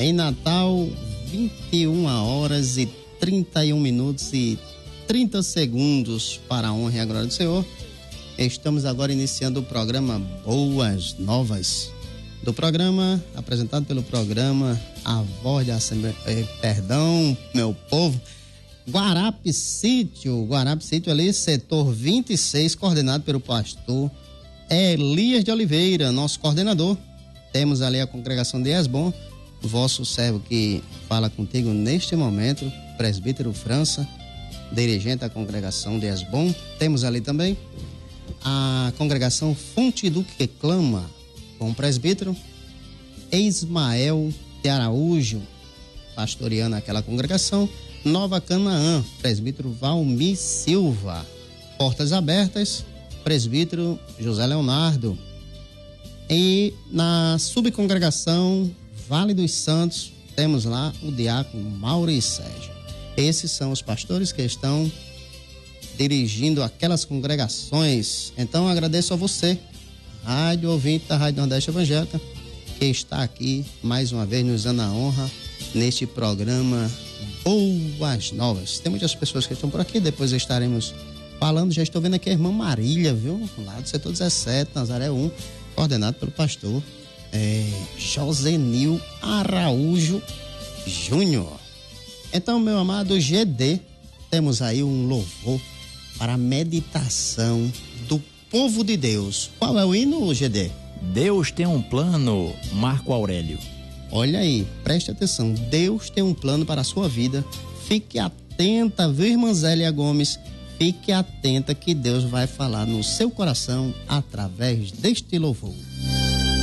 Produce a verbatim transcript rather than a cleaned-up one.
Em Natal, vinte e uma horas e trinta e um minutos e trinta segundos para a honra e a glória do Senhor. Estamos agora iniciando o programa Boas Novas. Do programa, apresentado pelo programa A Voz da Assembleia, eh, perdão, meu povo, Guarapi Sítio, Guarapi Sítio ali, setor vinte e seis, coordenado pelo pastor Elias de Oliveira, nosso coordenador. Temos ali a congregação de Esbom, vosso servo que fala contigo neste momento, presbítero França, dirigente da congregação de Esbom. Temos ali também a congregação Fonte do que Clama, com o presbítero Ismael de Araújo, pastoreando aquela congregação. Nova Canaã, presbítero Valmir Silva. Portas Abertas, presbítero José Leonardo. E na subcongregação Vale dos Santos, temos lá o diácono Maurício Sérgio. Esses são os pastores que estão dirigindo aquelas congregações. Então agradeço a você, rádio ouvinte da Rádio Nordeste Evangélica, que está aqui mais uma vez nos dando a honra neste programa Boas Novas. Tem muitas pessoas que estão por aqui, depois estaremos falando. Já estou vendo aqui a irmã Marília, viu? Lá do setor dezessete, Nazaré um, coordenado pelo pastor é, Josenil Araújo Júnior. Então, meu amado G D, temos aí um louvor para a meditação do povo de Deus. Qual é o hino, G D? Deus tem um plano, Marco Aurélio. Olha aí, preste atenção. Deus tem um plano para a sua vida. Fique atenta, viu, irmã Zélia Gomes? Fique atenta que Deus vai falar no seu coração através deste louvor.